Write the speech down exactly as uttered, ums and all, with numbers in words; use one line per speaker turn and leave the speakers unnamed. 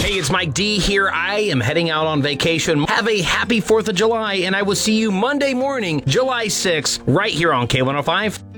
Hey, it's Mike D here. I am heading out on vacation. Have a happy fourth of July, and I will see you Monday morning, July sixth, right here on K one oh five.